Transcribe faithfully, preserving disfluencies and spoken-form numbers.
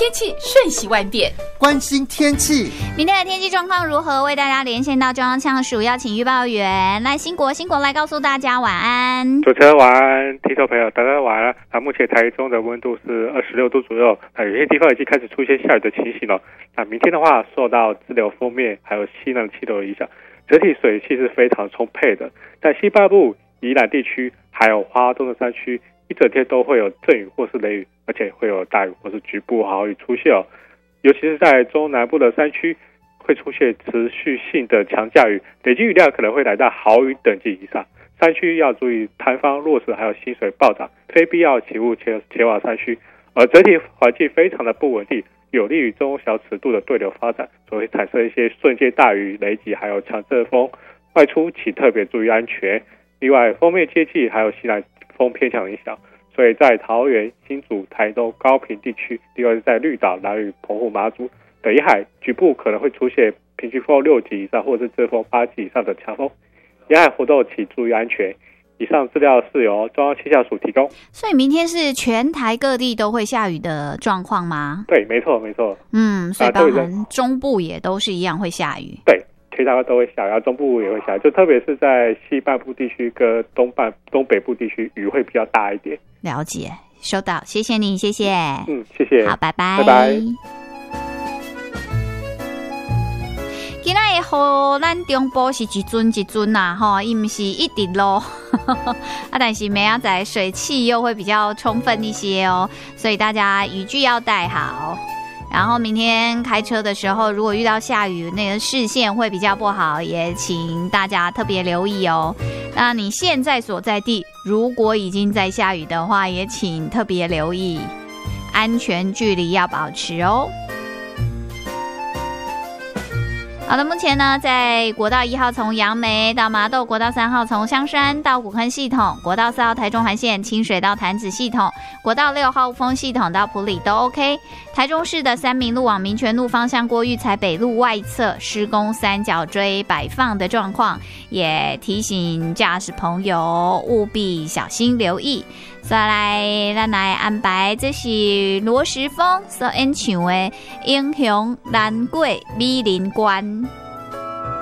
天气瞬息万变， 关心天气。 明天的天气状况如何？为大家连线到中央气象署，邀请预报员赖兴国，兴国来告诉大家晚安。 主持人晚安，听众朋友大家晚安。那目前台中的温度是二十六度左右，那有些地方已经开始出现下雨的情形了。那明天的话，受到支流锋面还有西南气流的影响，整体水汽是非常充沛的。在西半部、宜兰地区还有花东的山区，一整天都会有阵雨或是雷雨，而且会有大雨或是局部豪雨出现哦。尤其是在中南部的山区，会出现持续性的强降雨，累积雨量可能会来到豪雨等级以上。山区要注意塌方、落石还有溪水暴涨，非必要请勿前前往山区。而整体环境非常的不稳定，有利于中小尺度的对流发展，所以会产生一些瞬间大雨、雷击还有强阵风。外出请特别注意安全。另外，锋面接近还有西南风偏强影响，所以在桃园、新竹、台东、高屏地区，另外是在绿岛、兰屿、澎湖、马祖等沿海，局部可能会出现平均风六级以上或者是阵风八级以上的强风。沿海活动请注意安全。以上资料是由中央气象署提供。 所以明天是全台各地都会下雨的状况吗？ 对，没错，没错。 嗯，所以包含中部也都是一样会下雨。 对。全台都会下雨，然后中部也会下雨，就特别是在西半部地区跟东半东北部地区，雨会比较大一点。 了解，收到，谢谢你，谢谢。 嗯，谢谢。 好，拜拜， 拜拜。 今仔的雨，咱中部是一阵一阵呐，吼，伊唔是一直落，啊，但是明仔载水汽又会比较充分一些哦，所以大家雨具要带好。然后明天开车的时候，如果遇到下雨，那个视线会比较不好，也请大家特别留意哦。那你现在所在地如果已经在下雨的话，也请特别留意，安全距离要保持哦。好的，目前呢，在国道一号从杨梅到麻豆，国道三号从香山到古坑系统，国道四号台中环线清水到潭子系统，国道六号雾峰系统到埔里都 OK。台中市的三民路往民权路方向过育才北路外侧施工三角锥摆放的状况，也提醒驾驶朋友务必小心留意。再来，咱来安排，这是罗时丰所演唱的《英雄难过美林关》。